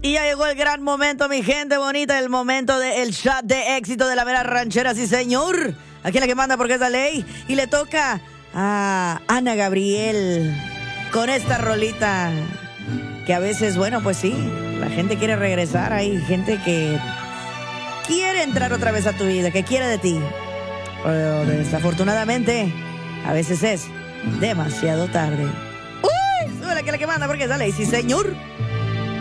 Y ya llegó el gran momento, mi gente bonita, el momento del shot de éxito de la mera ranchera, sí señor. Aquí es la que manda porque es la ley. Y le toca a Ana Gabriel con esta rolita que a veces, bueno, pues sí, la gente quiere regresar. Hay gente que quiere entrar otra vez a tu vida, que quiere de ti. Pero desafortunadamente, a veces es demasiado tarde. ¡Uy! Súbele que es la que manda porque es la ley, sí señor.